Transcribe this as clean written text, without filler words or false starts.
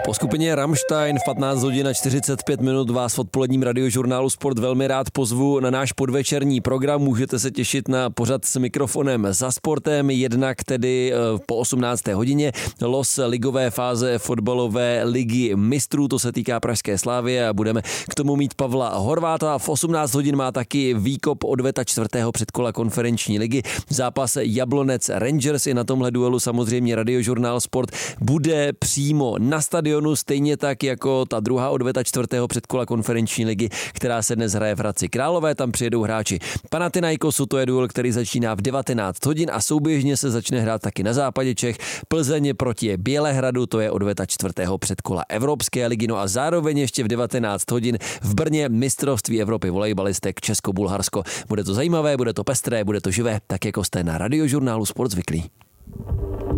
Po skupině Rammstein v 15 hodin a 45 minut vás v odpoledním radiožurnálu Sport velmi rád pozvu na náš podvečerní program. Můžete se těšit na pořad s mikrofonem za sportem, jednak tedy po 18. hodině los ligové fáze fotbalové ligy mistrů, to se týká pražské Slávie a budeme k tomu mít Pavla Horváta. V 18 hodin má taky výkop odveta čtvrtého předkola konferenční ligy. Zápas Jablonec Rangers, i na tomhle duelu samozřejmě radiožurnál Sport bude přímo na stadionu, stejně tak jako ta druhá odveta čtvrtého předkola konferenční ligy, která se dnes hraje v Hradci Králové. Tam přijedou hráči Panathinaikosu, to je duel, který začíná v 19 hodin a souběžně se začne hrát taky na západě Čech. Plzeň proti Bělehradu, to je odveta čtvrtého předkola Evropské ligy. No a zároveň ještě v 19 hodin v Brně mistrovství Evropy volejbalistek Česko-Bulharsko. Bude to zajímavé, bude to pestré, bude to živé, tak jako jste na radiožurnálu Sport zvyklí.